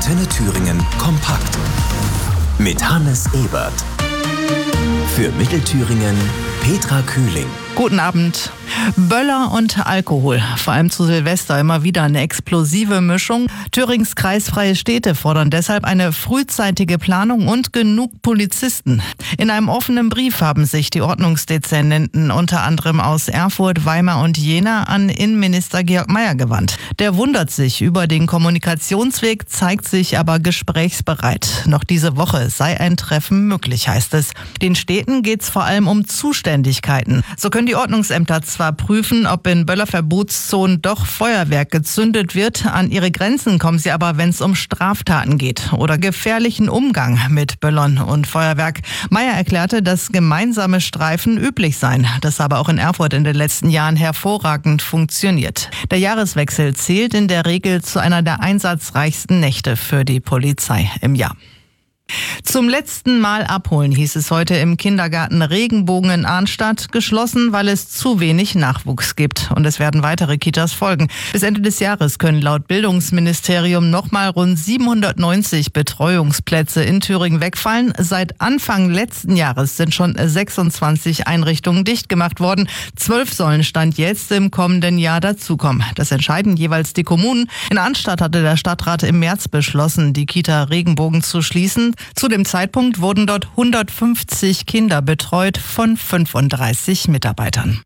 Antenne Thüringen kompakt. Mit Hannes Ebert. Für Mittelthüringen Petra Kühling. Guten Abend. Böller und Alkohol. Vor allem zu Silvester immer wieder eine explosive Mischung. Thürings kreisfreie Städte fordern deshalb eine frühzeitige Planung und genug Polizisten. In einem offenen Brief haben sich die Ordnungsdezernenten unter anderem aus Erfurt, Weimar und Jena an Innenminister Georg Mayer gewandt. Der wundert sich über den Kommunikationsweg, zeigt sich aber gesprächsbereit. Noch diese Woche sei ein Treffen möglich, heißt es. Den Städten geht es vor allem um Zuständigkeiten. So können die Ordnungsämter zwar prüfen, ob in Böllerverbotszonen doch Feuerwerk gezündet wird. An ihre Grenzen kommen sie aber, wenn es um Straftaten geht oder gefährlichen Umgang mit Böllern und Feuerwerk. Mayer erklärte, dass gemeinsame Streifen üblich seien. Das habe auch in Erfurt in den letzten Jahren hervorragend funktioniert. Der Jahreswechsel zählt in der Regel zu einer der einsatzreichsten Nächte für die Polizei im Jahr. Zum letzten Mal abholen, hieß es heute im Kindergarten Regenbogen in Arnstadt. Geschlossen, weil es zu wenig Nachwuchs gibt. Und es werden weitere Kitas folgen. Bis Ende des Jahres können laut Bildungsministerium nochmal rund 790 Betreuungsplätze in Thüringen wegfallen. Seit Anfang letzten Jahres sind schon 26 Einrichtungen dicht gemacht worden. 12 sollen Stand jetzt im kommenden Jahr dazukommen. Das entscheiden jeweils die Kommunen. In Arnstadt hatte der Stadtrat im März beschlossen, die Kita Regenbogen zu schließen. Zu dem Zeitpunkt wurden dort 150 Kinder betreut von 35 Mitarbeitern.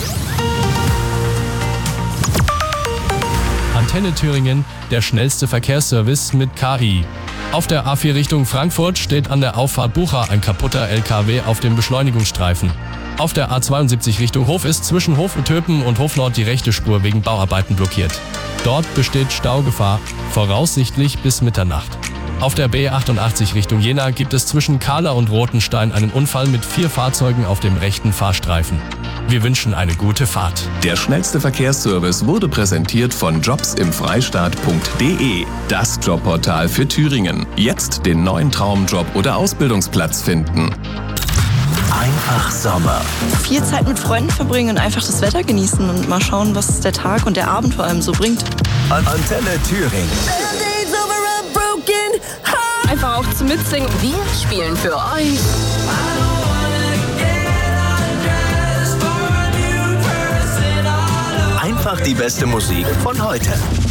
Antenne Thüringen, der schnellste Verkehrsservice mit KI. Auf der A4 Richtung Frankfurt steht an der Auffahrt Bucha ein kaputter LKW auf dem Beschleunigungsstreifen. Auf der A72 Richtung Hof ist zwischen Hof-Töpen und Hof-Nord die rechte Spur wegen Bauarbeiten blockiert. Dort besteht Staugefahr, voraussichtlich bis Mitternacht. Auf der B88 Richtung Jena gibt es zwischen Kahler und Rotenstein einen Unfall mit 4 Fahrzeugen auf dem rechten Fahrstreifen. Wir wünschen eine gute Fahrt. Der schnellste Verkehrsservice wurde präsentiert von jobsimfreistaat.de, das Jobportal für Thüringen. Jetzt den neuen Traumjob oder Ausbildungsplatz finden. Einfach Sommer. Viel Zeit mit Freunden verbringen und einfach das Wetter genießen und mal schauen, was der Tag und der Abend vor allem so bringt. Antenne Thüringen. Einfach auch zu mitsingen. Wir spielen für euch. Einfach die beste Musik von heute.